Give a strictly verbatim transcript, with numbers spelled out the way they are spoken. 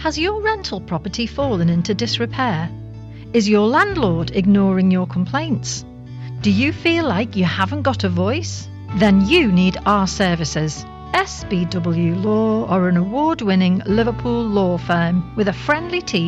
Has your rental property fallen into disrepair? Is your landlord ignoring your complaints? Do you feel like you haven't got a voice? Then you need our services. S B W Law are an award-winning Liverpool law firm with a friendly team